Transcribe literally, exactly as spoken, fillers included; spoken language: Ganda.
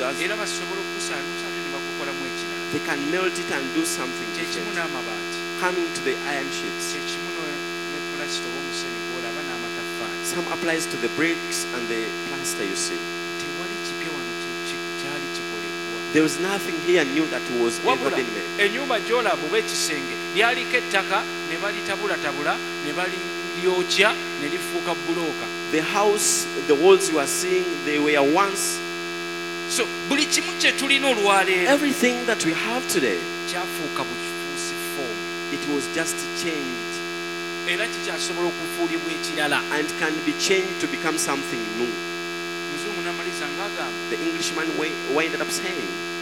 shoulders, era basobola okusaanuusa ate ne bakukolamu ekirala. they can melt it and do something Kyekimu different. n'amabaati, Coming to the iron sheets, kyekimu ne pulasita oba omusenyu gw'olaba n'amataffaali. some applies to the bricks and the plaster, you see. Tewali kipya wano ki- ki- kyali kikolebwa. There was nothing here new that was ever Wabula been made. ennyumba gy'olaba oba ekisenge lyaliko ettaka ne balitabulatabula ne balyokya ne lifuuka bulooka. The house, the walls you are seeing, they were once. So buli kimu kye tulina olwaleero Everything that we have today, kyafuuka bukifuusi foomu it was just changed era kikyasobola okufuulibwa ekirala. and can be changed to become something new. Muzungu n'amaliza ng'agamba The Englishman wa- winded up saying,